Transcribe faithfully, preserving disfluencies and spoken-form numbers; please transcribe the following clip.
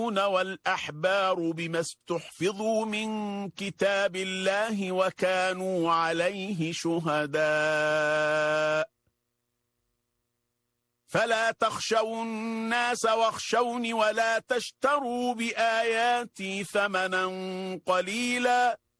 والأحبار بما استحفظوا من كتاب الله وكانوا عليه شهداء فلا تخشوا الناس واخشوني ولا تشتروا بآياتي ثمنا قليلا